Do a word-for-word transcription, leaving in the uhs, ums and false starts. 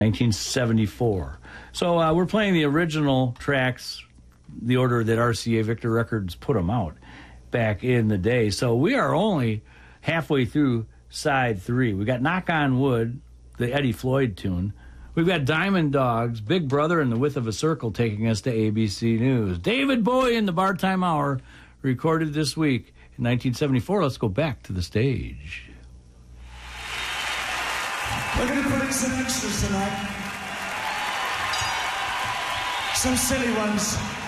nineteen seventy-four. So uh, we're playing the original tracks, the order that R C A Victor Records put them out back in the day. So we are only halfway through side three. We got Knock on Wood, the Eddie Floyd tune. We've got Diamond Dogs, Big Brother, and The Width of a Circle taking us to A B C News. David Bowie in the Bar Time Hour, recorded this week in nineteen seventy-four. Let's go back to the stage. We're going to put in some extras tonight. Some silly ones.